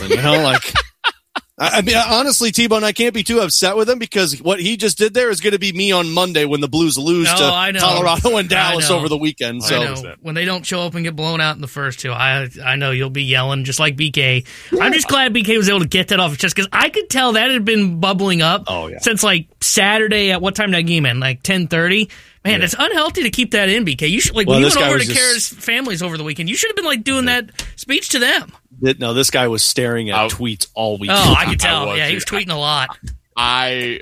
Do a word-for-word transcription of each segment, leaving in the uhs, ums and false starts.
You know, like, I mean, honestly, T-Bone, I can't be too upset with him because what he just did there is going to be me on Monday when the Blues lose no, to Colorado and Dallas over the weekend. So when they don't show up and get blown out in the first two, I I know you'll be yelling just like B K. Yeah. I'm just glad B K was able to get that off his chest because I could tell that had been bubbling up oh, yeah. since like Saturday at what time that game end? Like ten thirty. Man, yeah. It's unhealthy to keep that in, B K. You should like well, when you went over to just... Kara's families over the weekend. You should have been like doing that speech to them. No, this guy was staring at I, tweets all weekend. Oh, I could tell. I yeah, he was tweeting a lot. I,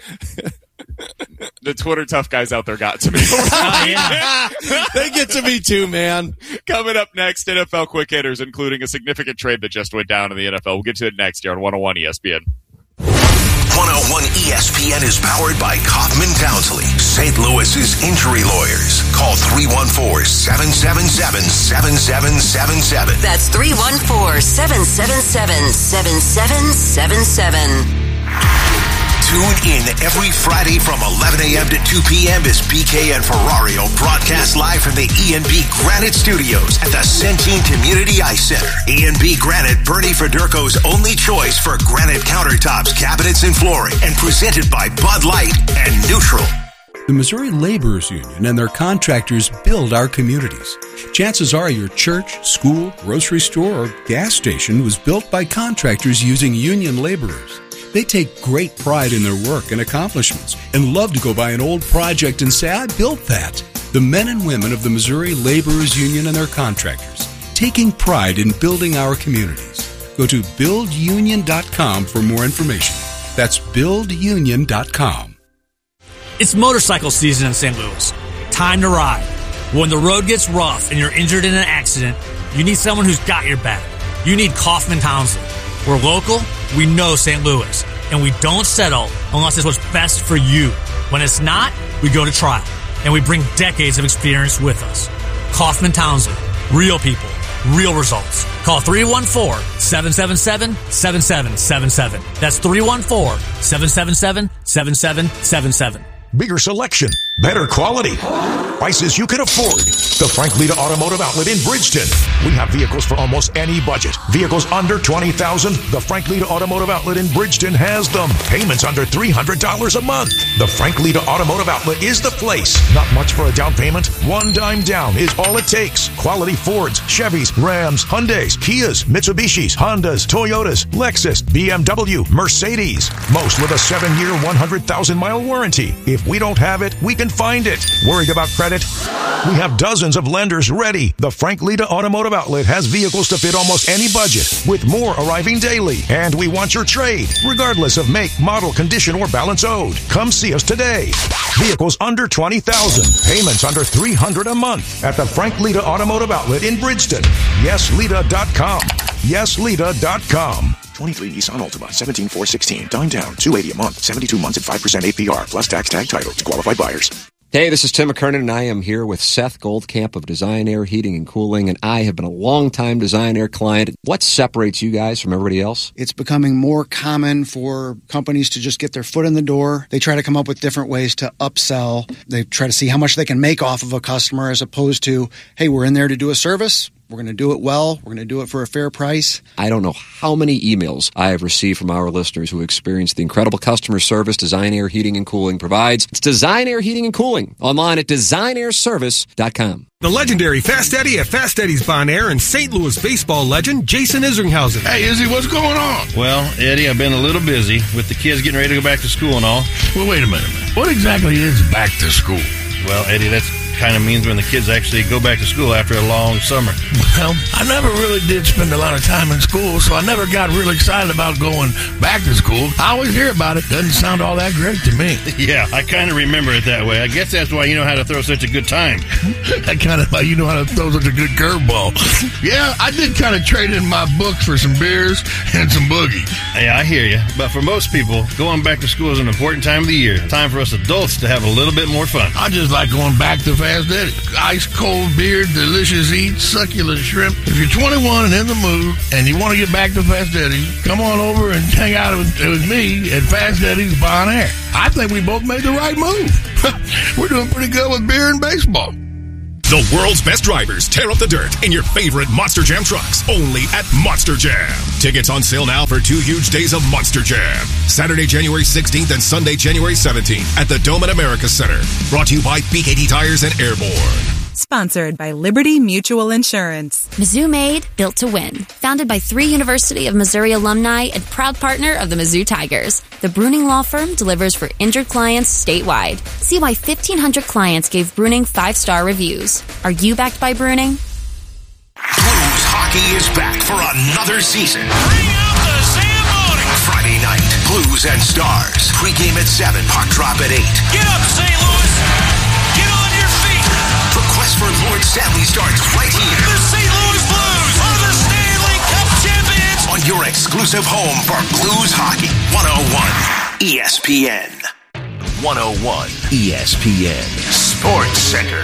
the Twitter tough guys out there got to me. Oh, yeah. They get to me too, man. Coming up next, N F L quick hitters, including a significant trade that just went down in the N F L. We'll get to it next year on one oh one E S P N. one oh one E S P N is powered by Kaufman Townsley, Saint Louis's injury lawyers. Call three one four, seven seven seven, seven seven seven seven. That's three one four, seven seven seven, seven seven seven seven. Tune in every Friday from eleven a.m. to two p.m. as B K and Ferrario broadcast live from the E and B Granite Studios at the Centene Community Ice Center. E and B Granite, Bernie Federko's only choice for granite countertops, cabinets, and flooring, and presented by Bud Light and Neutral. The Missouri Laborers Union and their contractors build our communities. Chances are your church, school, grocery store, or gas station was built by contractors using union laborers. They take great pride in their work and accomplishments and love to go by an old project and say, I built that. The men and women of the Missouri Laborers Union and their contractors, taking pride in building our communities. Go to build union dot com for more information. That's build union dot com. It's motorcycle season in Saint Louis. Time to ride. When the road gets rough and you're injured in an accident, you need someone who's got your back. You need Kaufman Townsley. We're local, we know Saint Louis, and we don't settle unless it's what's best for you. When it's not, we go to trial, and we bring decades of experience with us. Kaufman Townsley. Real people. Real results. Call three one four, seven seven seven, seven seven seven seven. That's three one four, seven seven seven, seven seven seven seven. Bigger selection, better quality, prices you can afford. The Frank Lita Automotive Outlet in Bridgeton. We have vehicles for almost any budget. Vehicles under twenty thousand dollars. The Frank Lita Automotive Outlet in Bridgeton has them. Payments under three hundred dollars a month. The Frank Lita Automotive Outlet is the place. Not much for a down payment. One dime down is all it takes. Quality Fords, Chevys, Rams, Hyundais, Kias, Mitsubishis, Hondas, Toyotas, Lexus, B M W, Mercedes. Most with a seven-year, one hundred thousand mile warranty. If we don't have it, we can find it. Worried about credit? We have dozens of lenders ready. The Frank Lita Automotive Outlet has vehicles to fit almost any budget, with more arriving daily. And we want your trade, regardless of make, model, condition, or balance owed. Come see us today. Vehicles under twenty thousand dollars. Payments under three hundred dollars a month at the Frank Lita Automotive Outlet in Bridgeton. yes lita dot com. yes lita dot com. twenty-three Nissan Altima, seventeen four sixteen. Dime down, two hundred eighty dollars a month, seventy-two months at five percent A P R, plus tax tag title to qualified buyers. Hey, this is Tim McKernan, and I am here with Seth Goldcamp of Design Air Heating and Cooling, and I have been a long-time Design Air client. What separates you guys from everybody else? It's becoming more common for companies to just get their foot in the door. They try to come up with different ways to upsell. They try to see how much they can make off of a customer as opposed to, hey, we're in there to do a service. We're going to do it well. We're going to do it for a fair price. I don't know how many emails I have received from our listeners who experience the incredible customer service Design Air Heating and Cooling provides. It's Design Air Heating and Cooling, online at design air service dot com. The legendary Fast Eddie at Fast Eddie's Bon Air and Saint Louis baseball legend Jason Isringhausen. Hey, Izzy, what's going on? Well, Eddie, I've been a little busy with the kids getting ready to go back to school and all. Well, wait a minute. What exactly is back to school? Well, Eddie, that's kind of means when the kids actually go back to school after a long summer. Well, I never really did spend a lot of time in school, so I never got really excited about going back to school. I always hear about it. Doesn't sound all that great to me. Yeah, I kind of remember it that way. I guess that's why you know how to throw such a good time. I kind of, you know how to throw such a good curveball. Yeah, I did kind of trade in my books for some beers and some boogie. Yeah, I hear you. But for most people, going back to school is an important time of the year. Time for us adults to have a little bit more fun. I just like going back to Fast Eddie. Ice cold beer, delicious eats, succulent shrimp. If you're twenty-one and in the mood and you want to get back to Fast Eddie, come on over and hang out with, with me at Fast Eddie's Bon Air. I think we both made the right move. We're doing pretty good with beer and baseball. The world's best drivers tear up the dirt in your favorite Monster Jam trucks, only at Monster Jam. Tickets on sale now for two huge days of Monster Jam. Saturday, January sixteenth and Sunday, January seventeenth at the Dome at America Center. Brought to you by B K T Tires and Airborne. Sponsored by Liberty Mutual Insurance. Mizzou Made, built to win. Founded by three University of Missouri alumni and proud partner of the Mizzou Tigers. The Bruning Law Firm delivers for injured clients statewide. See why fifteen hundred clients gave Bruning five-star reviews. Are you backed by Bruning? Blues hockey is back for another season. Bring out the Zamboni! Friday night, Blues and Stars. Pre-game at seven, puck drop at eight. Get up, Saint Louis! Get on your feet! The quest for Lord Stanley starts right here. The Saint Louis Blues are the Stanley Cup champions! On your exclusive home for Blues hockey. one oh one E S P N. one oh one E S P N. Sports Center.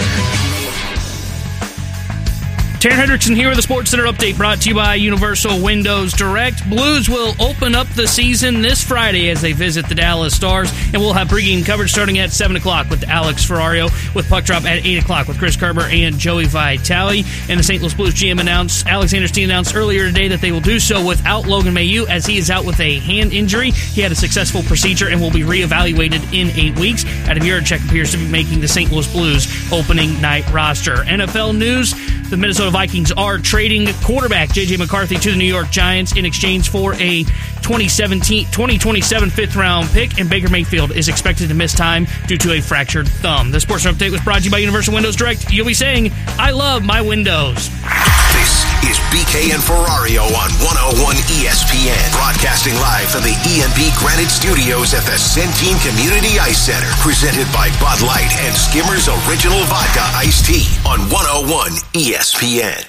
Taryn Hendrickson here with the Sports Center update brought to you by Universal Windows Direct. Blues will open up the season this Friday as they visit the Dallas Stars, and we'll have pregame coverage starting at seven o'clock with Alex Ferrario, with puck drop at eight o'clock with Chris Kerber and Joey Vitale. And the Saint Louis Blues G M announced, Alexander Steen announced earlier today that they will do so without Logan Mailloux as he is out with a hand injury. He had a successful procedure and will be reevaluated in eight weeks. Adam Yurchek appears to be making the Saint Louis Blues opening night roster. N F L news, the Minnesota Vikings are trading quarterback J J McCarthy to the New York Giants in exchange for a twenty seventeen, twenty twenty-seven fifth-round pick, and Baker Mayfield is expected to miss time due to a fractured thumb. The Sports Update was brought to you by Universal Windows Direct. You'll be saying, I love my windows. This is B K and Ferrario on one oh one E S P N. Broadcasting live from the E and B Granite Studios at the Centene Community Ice Center. Presented by Bud Light and Skimmer's Original Vodka Iced Tea on one oh one E S P N.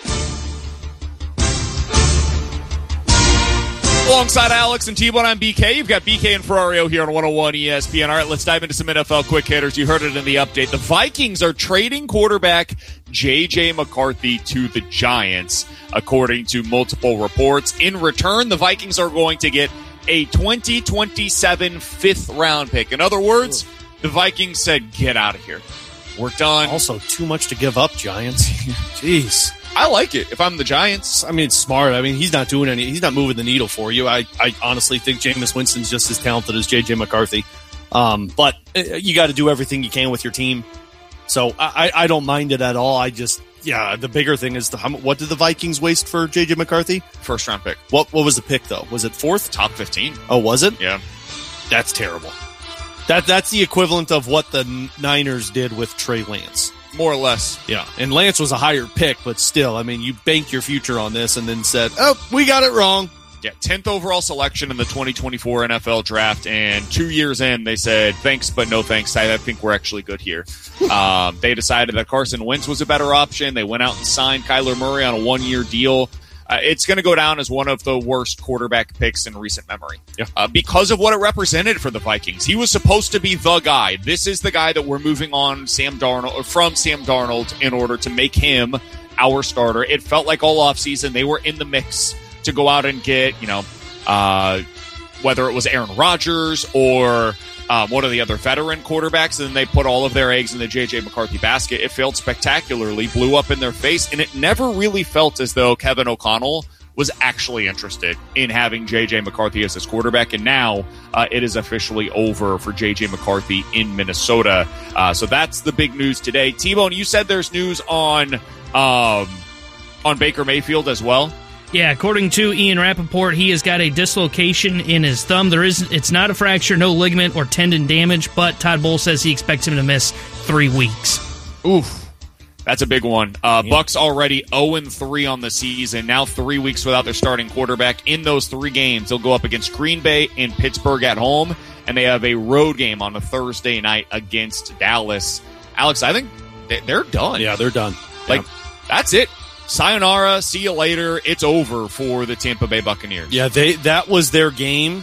Alongside Alex and T-Bone, I'm B K. You've got B K and Ferrario here on one oh one E S P N. All right, let's dive into some N F L quick hitters. You heard it in the update. The Vikings are trading quarterback J J McCarthy to the Giants, according to multiple reports. In return, the Vikings are going to get a twenty twenty-seven fifth-round pick. In other words, the Vikings said, get out of here. We're done. Also, too much to give up, Giants. Jeez. I like it if I'm the Giants. I mean, it's smart. I mean, he's not doing any, he's not moving the needle for you. I, I honestly think Jameis Winston's just as talented as J J McCarthy. Um, but you got to do everything you can with your team. So I, I don't mind it at all. I just, yeah, the bigger thing is the, how, what did the Vikings waste for J J McCarthy? First round pick. What, what was the pick though? Was it fourth? Top fifteen. Oh, was it? Yeah. That's terrible. That, that's the equivalent of what the Niners did with Trey Lance. More or less. Yeah. And Lance was a higher pick, but still, I mean, you banked your future on this and then said, oh, we got it wrong. Yeah, tenth overall selection in the twenty twenty-four N F L draft, and two years in, they said, thanks, but no thanks. I think we're actually good here. um, they decided that Carson Wentz was a better option. They went out and signed Kyler Murray on a one-year deal. Uh, it's going to go down as one of the worst quarterback picks in recent memory. Yeah. Uh, because of what it represented for the Vikings. He was supposed to be the guy. This is the guy that we're moving on Sam Darnold, or from Sam Darnold in order to make him our starter. It felt like all offseason they were in the mix to go out and get, you know, uh, whether it was Aaron Rodgers or um, one of the other veteran quarterbacks, and then they put all of their eggs in the J J McCarthy basket. It failed spectacularly, blew up in their face, and it never really felt as though Kevin O'Connell was actually interested in having J J McCarthy as his quarterback, and now uh, it is officially over for J J McCarthy in Minnesota. Uh, so that's the big news today. T-Bone, you said there's news on um, on Baker Mayfield as well? Yeah, according to Ian Rappaport, he has got a dislocation in his thumb. There is, it's not a fracture, no ligament or tendon damage, but Todd Bowles says he expects him to miss three weeks. Oof. That's a big one. Uh, yeah. Bucks already oh and three on the season. Now three weeks without their starting quarterback. In those three games, they'll go up against Green Bay and Pittsburgh at home, and they have a road game on a Thursday night against Dallas. Alex, I think they're done. Yeah, they're done. Like, yeah. That's it. Sayonara, see you later. It's over for the Tampa Bay Buccaneers. Yeah, they that was their game,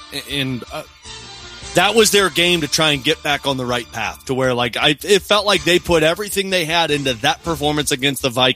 and uh, that was their game to try and get back on the right path to where, like, I it felt like they put everything they had into that performance against the Vikings.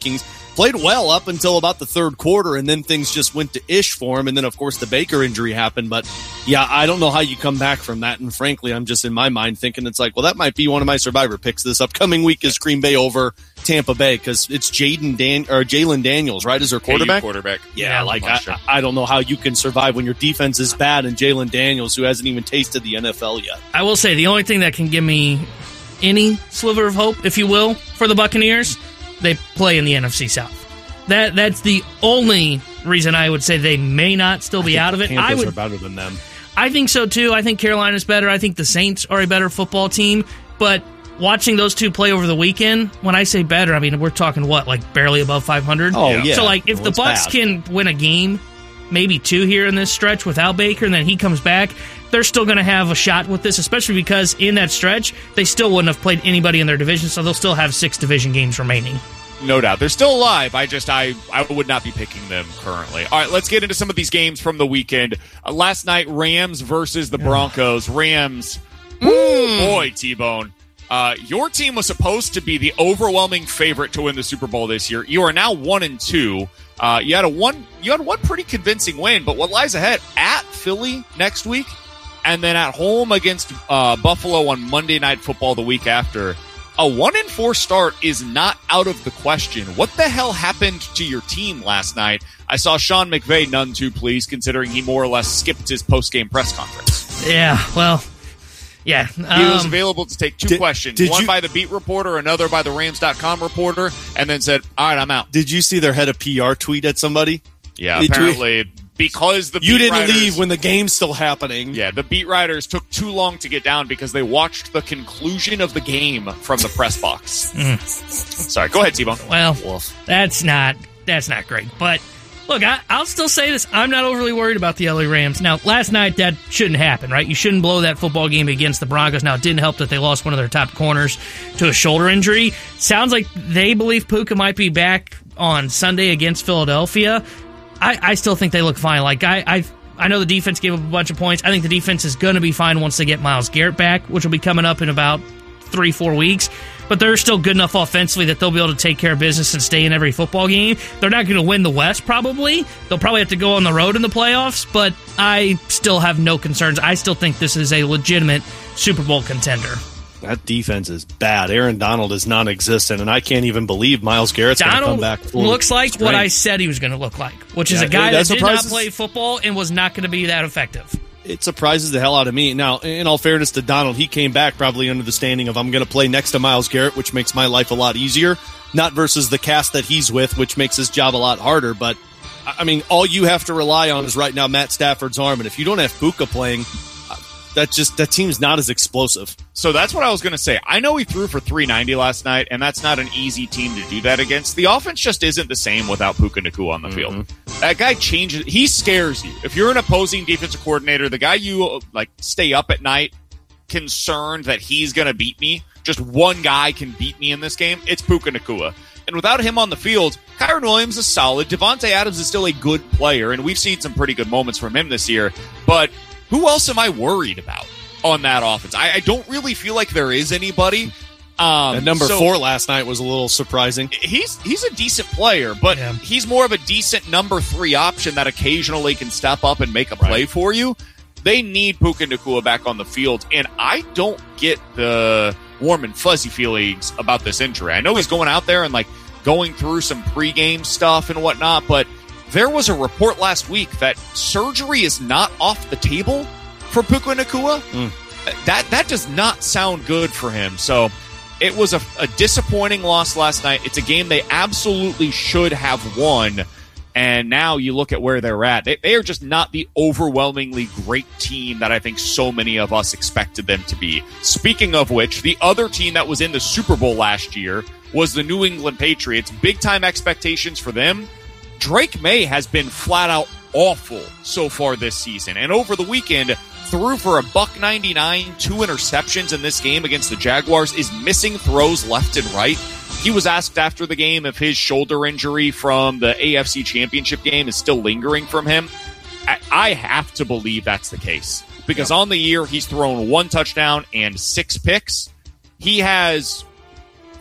played well up until about the third quarter, and then things just went to ish for him. And then, of course, the Baker injury happened. But, yeah, I don't know how you come back from that. And, frankly, I'm just in my mind thinking it's like, well, that might be one of my survivor picks this upcoming week is Green Bay over Tampa Bay because it's Jaden Dan- or Jalen Daniels, right, as their quarterback? K U quarterback. Yeah, like I, I don't know how you can survive when your defense is bad and Jalen Daniels, who hasn't even tasted the N F L yet. I will say the only thing that can give me any sliver of hope, if you will, for the Buccaneers, they play in the N F C South. That that's the only reason I would say they may not still be out of it. The Panthers I would, are better than them. I think so too. I think Carolina's better. I think the Saints are a better football team. But watching those two play over the weekend, when I say better, I mean we're talking what, like barely above five hundred. Oh yeah. So like if well, the Bucs bad. can win a game, maybe two here in this stretch without Baker, and then he comes back, they're still going to have a shot with this, especially because in that stretch they still wouldn't have played anybody in their division, so they'll still have six division games remaining. No doubt. They're still alive. I just, I, I would not be picking them currently. All right, let's get into some of these games from the weekend. Uh, last night, Rams versus the Broncos. Rams, mm. boy, T-Bone. Uh, your team was supposed to be the overwhelming favorite to win the Super Bowl this year. You are now one and two. Uh, you had a one, you had one pretty convincing win, but what lies ahead? At Philly next week, and then at home against uh, Buffalo on Monday Night Football the week after. A one and four start is not out of the question. What the hell happened to your team last night? I saw Sean McVay none too pleased, considering he more or less skipped his post-game press conference. Yeah, well, yeah. He was um, available to take two did- questions, did one you- by the beat reporter, another by the Rams dot com reporter, and then said, all right, I'm out. Did you see their head of P R tweet at somebody? Yeah, They tweet- apparently because the You beat didn't writers, leave when the game's still happening. Yeah, the beat writers took too long to get down because they watched the conclusion of the game from the press box. Mm. Sorry, go ahead, T-Bone. Well, that's not that's not great. But look, I, I'll still say this: I'm not overly worried about the L A Rams. Now, last night that shouldn't happen, right? You shouldn't blow that football game against the Broncos. Now, it didn't help that they lost one of their top corners to a shoulder injury. Sounds like they believe Puka might be back on Sunday against Philadelphia. I, I still think they look fine. Like I, I, I know the defense gave up a bunch of points. I think the defense is going to be fine once they get Myles Garrett back, which will be coming up in about three, four weeks. But they're still good enough offensively that they'll be able to take care of business and stay in every football game. They're not going to win the West, probably. They'll probably have to go on the road in the playoffs, but I still have no concerns. I still think this is a legitimate Super Bowl contender. That defense is bad. Aaron Donald is non-existent, and I can't even believe Myles Garrett's going to come Donald back. full looks like strength. what I said he was going to look like, which is Yeah, a guy that that did not surprises- play football and was not going to be that effective. It surprises the hell out of me. Now, in all fairness to Donald, he came back probably under the standing of I'm going to play next to Myles Garrett, which makes my life a lot easier, not versus the cast that he's with, which makes his job a lot harder. But, I mean, all you have to rely on is right now Matt Stafford's arm, and if you don't have Puka playing, that just that team's not as explosive. So that's what I was going to say. I know he threw for three ninety last night, and that's not an easy team to do that against. The offense just isn't the same without Puka Nacua on the Mm-hmm. field. That guy changes. He scares you. If you're an opposing defensive coordinator, the guy you like stay up at night concerned that he's going to beat me, just one guy can beat me in this game, it's Puka Nacua. And without him on the field, Kyron Williams is solid. Devontae Adams is still a good player, and we've seen some pretty good moments from him this year. But who else am I worried about on that offense? I, I don't really feel like there is anybody. Um, and number so four last night was a little surprising. He's he's a decent player, but Yeah. he's more of a decent number three option that occasionally can step up and make a play for you. They need Puka Nacua back on the field, and I don't get the warm and fuzzy feelings about this injury. I know he's going out there and like going through some pregame stuff and whatnot, but there was a report last week that surgery is not off the table for Puka Nacua. Mm. That that does not sound good for him. So it was a, a disappointing loss last night. It's a game they absolutely should have won. And now you look at where they're at. They, they are just not the overwhelmingly great team that I think so many of us expected them to be. Speaking of which, the other team that was in the Super Bowl last year was the New England Patriots. Big-time expectations for them. Drake May has been flat-out awful so far this season. And over the weekend, threw for a buck ninety-nine, two interceptions in this game against the Jaguars, is missing throws left and right. He was asked after the game if his shoulder injury from the A F C Championship game is still lingering from him. I, I have to believe that's the case. Because on the year, he's thrown one touchdown and six picks. He has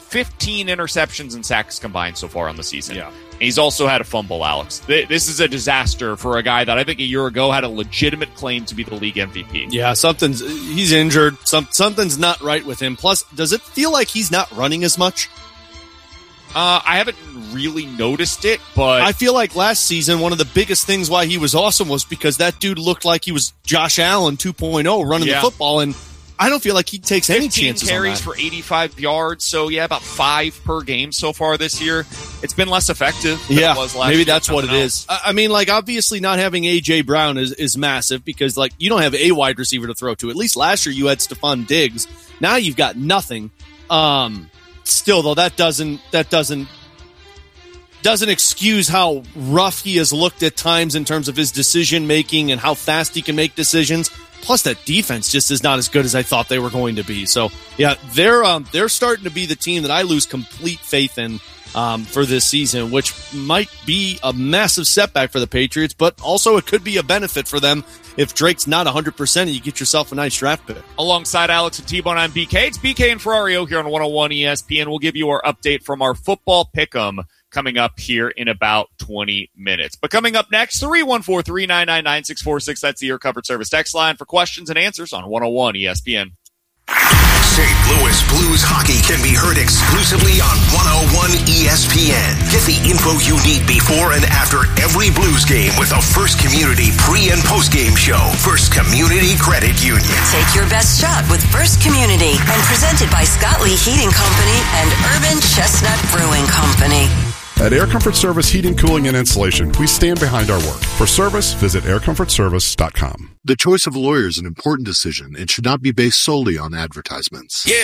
fifteen interceptions and sacks combined so far on the season. Yeah. He's also had a fumble, Alex. This is a disaster for a guy that I think a year ago had a legitimate claim to be the league M V P. Yeah, something's he's injured. Some something's not right with him. Plus, does it feel like he's not running as much? Uh, I haven't really noticed it, but I feel like last season one of the biggest things why he was awesome was because that dude looked like he was Josh Allen two point oh running yeah. the football, and I don't feel like he takes any chances carries on that. for eighty-five yards, so yeah, about five per game so far this year. It's been less effective than yeah, it was last maybe year. that's what it is. I mean, like, obviously not having A J. Brown is, is massive because, like, you don't have a wide receiver to throw to. At least last year you had Stephon Diggs. Now you've got nothing. Um, still, though, that doesn't that doesn't doesn't excuse how rough he has looked at times in terms of his decision-making and how fast he can make decisions. Plus, that defense just is not as good as I thought they were going to be. So, yeah, they're um, they're starting to be the team that I lose complete faith in um, for this season, which might be a massive setback for the Patriots, but also it could be a benefit for them if Drake's not one hundred percent and you get yourself a nice draft pick. Alongside Alex and T-Bone, I'm B K. It's B K and Ferrario here on one oh one E S P N. We'll give you our update from our football pick'em coming up here in about twenty minutes. But coming up next, three one four, three nine nine, nine six four six. That's the Air Comfort Service text line for questions and answers on one oh one E S P N. Saint Louis Blues hockey can be heard exclusively on one oh one E S P N. Get the info you need before and after every Blues game with a First Community pre- and post-game show. First Community Credit Union. Take your best shot with First Community and presented by Scott Lee Heating Company and Urban Chestnut Brewing Company. At Air Comfort Service Heating, Cooling, and Insulation, we stand behind our work. For service, visit air comfort service dot com. The choice of a lawyer is an important decision and should not be based solely on advertisements. Yeah.